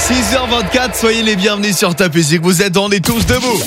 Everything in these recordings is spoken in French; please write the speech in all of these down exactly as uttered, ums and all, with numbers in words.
six heures vingt-quatre, soyez les bienvenus sur Top Music. Vous êtes, on est tous debout.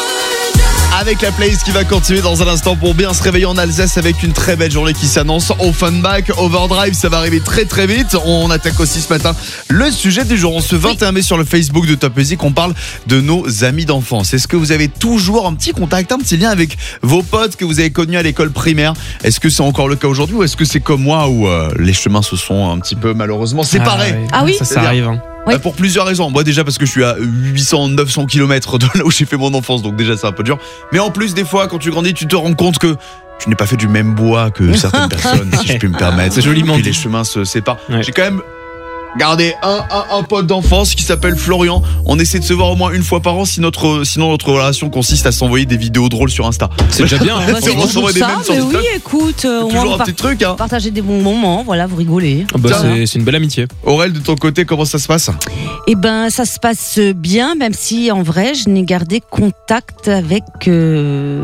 Avec la playlist qui va continuer dans un instant pour bien se réveiller en Alsace avec une très belle journée qui s'annonce. Offenbach, Overdrive, ça va arriver très très vite. On attaque aussi ce matin le sujet du jour. On se vingt et un mai sur le Facebook de Top Music, on parle de nos amis d'enfance. Est-ce que vous avez toujours un petit contact, un petit lien avec vos potes que vous avez connus à l'école primaire? Est-ce que c'est encore le cas aujourd'hui ou est-ce que c'est comme moi où euh, les chemins se sont un petit peu malheureusement séparés? Ah, oui. Ah oui, ça, ça arrive. Hein. Oui. Bah pour plusieurs raisons. Moi déjà parce que je suis à huit cents neuf cents kilomètres de là où j'ai fait mon enfance, donc déjà c'est un peu dur. Mais en plus des fois quand tu grandis tu te rends compte que tu n'es pas fait du même bois que certaines personnes, si je puis me permettre. C'est joliment Puis dit. les chemins se séparent. Ouais. J'ai quand même gardé un, un, un pote d'enfance qui s'appelle Florian. On essaie de se voir au moins une fois par an, si notre, sinon notre relation consiste à s'envoyer des vidéos drôles sur Insta. C'est déjà bien. Hein. Bah, c'est On s'envoie toujours des ça, mèmes sur mais TikTok. oui, écoute, euh, au moins Toujours vous un par- petit truc hein. partagez des bons moments, voilà, vous rigolez. Ah bah, Tiens. c'est, c'est une belle amitié. Aurel, de ton côté, comment ça se passe? Eh ben, ça se passe bien, même si en vrai, je n'ai gardé contact avec euh...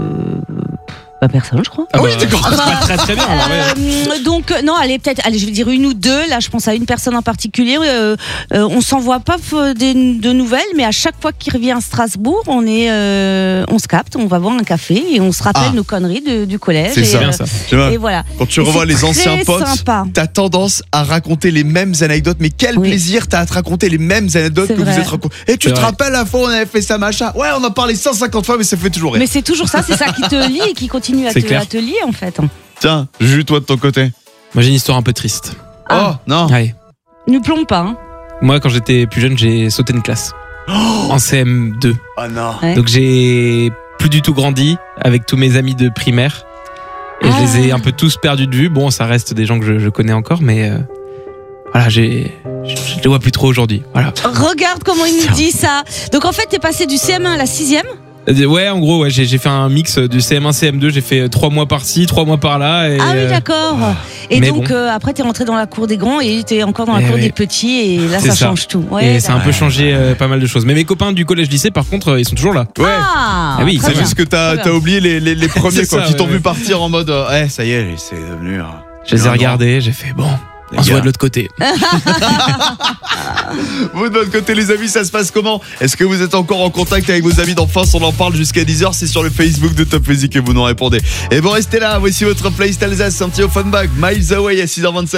pas personne, je crois. Ah oui, bah, d'accord. ça se passe très très bien. en vrai. Euh, donc euh, non, allez peut-être, allez, je vais dire une ou deux. Là, je pense à une personne en particulier. Euh, euh, on s'envoie pas f- des, de nouvelles, mais à chaque fois qu'il revient à Strasbourg, on est, euh, on se capte, on va boire un café et on se rappelle Ah. nos conneries de- du collège. C'est et, ça. bien, ça. Tu vois, Et voilà. quand tu Et revois c'est les anciens très potes, sympa. t'as tendance à raconter les mêmes anecdotes, mais quel Oui. plaisir t'as à te raconter les mêmes anecdotes C'est que vrai. vous êtes racontés. Et tu C'est te vrai. rappelles la fois où on avait fait ça machin? Ouais, on en parlait cent cinquante fois, mais ça fait toujours rire. Mais c'est toujours ça, c'est ça qui te lie et qui continue à C'est te, clair. à te lier en fait. Tiens, Jules, toi de ton côté. Moi j'ai une histoire un peu triste. Ah. Oh, non. Ouais. Ne plombe pas. Hein. Moi quand j'étais plus jeune, j'ai sauté une classe. En C M deux. Oh non. Ouais. Donc j'ai plus du tout grandi avec tous mes amis de primaire. Et Ah. je les ai un peu tous perdus de vue. Bon, ça reste des gens que je, je connais encore, mais euh, voilà, j'ai, je, je les vois plus trop aujourd'hui. Voilà. Regarde comment il nous dit ça. Donc en fait, t'es passé du C M un à la sixième. Euh, Ouais, en gros, ouais, j'ai, j'ai fait un mix du C M un, C M deux. J'ai fait trois mois par-ci, trois mois par-là. Et, Ah oui, euh, d'accord. Et mais donc bon. euh, après, t'es rentré dans la cour des grands et t'es encore dans la Eh cour oui. des petits et là, C'est ça, ça. change tout. Ouais, et ça a un peu Ouais. changé euh, pas mal de choses. Mais mes copains du collège-lycée, par contre, euh, ils sont toujours là. Ouais. Ah, Ah oui, très C'est c'est bien. parce que t'as, Très t'as bien. oublié les, les, les premiers C'est quoi, ça, qui ouais, t'ont vu ouais. partir en mode euh, eh, ça y est, c'est devenu. euh, Je les ai Non, non. regardés, j'ai fait bon, Les on se gars. voit de l'autre côté. Vous de votre côté les amis, ça se passe comment? Est-ce que vous êtes encore en contact avec vos amis d'enfance? On en parle jusqu'à dix heures, c'est sur le Facebook de Top Music et vous nous répondez. Et bon, restez là, voici votre playlist Alsace, un petit Offenbach, Miles Away à six heures vingt-sept.